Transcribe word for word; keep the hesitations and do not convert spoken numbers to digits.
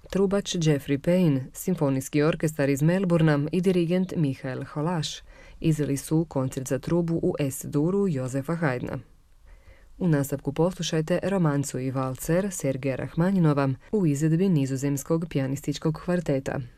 trubač Jeffrey Payne, simfonijski orkestar iz Melbourna i dirigent Michael Holaš izveli su koncert za trubu u Es-Duru Jozefa Haydna. U nastavku poslušajte romancu i valcer Sergeja Rahmanjinova u izvedbi nizozemskog pijanističkog kvarteta.